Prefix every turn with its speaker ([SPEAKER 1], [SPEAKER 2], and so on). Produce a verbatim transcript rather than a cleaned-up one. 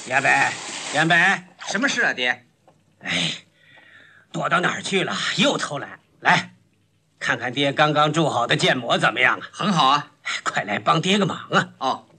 [SPEAKER 1] 严北，严北，
[SPEAKER 2] 什么事啊，爹？
[SPEAKER 1] 哎，躲到哪儿去了？又偷懒！来，看看爹刚刚筑好的建模怎么样啊？
[SPEAKER 2] 很好啊，
[SPEAKER 1] 快来帮爹个忙啊！
[SPEAKER 2] 哦。